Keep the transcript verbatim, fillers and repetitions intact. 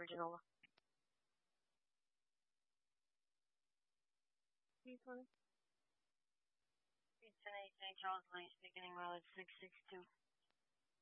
for Genoa. It's an eight Saint Charles Lane speaking well at six six two.